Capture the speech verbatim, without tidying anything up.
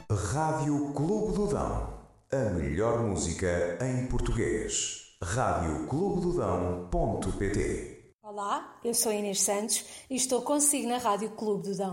Rádio Clube do Dão. A melhor música em português. rádio clube do dão ponto pt. Olá, eu sou Inês Santos e estou consigo na Rádio Clube do Dão.